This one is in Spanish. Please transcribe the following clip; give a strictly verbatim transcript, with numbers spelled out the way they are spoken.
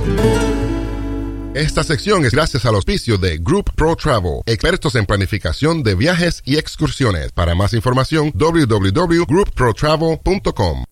Esta sección es gracias al auspicio de Group Pro Travel, expertos en planificación de viajes y excursiones. Para más información, doble u doble u doble u punto group pro travel punto com.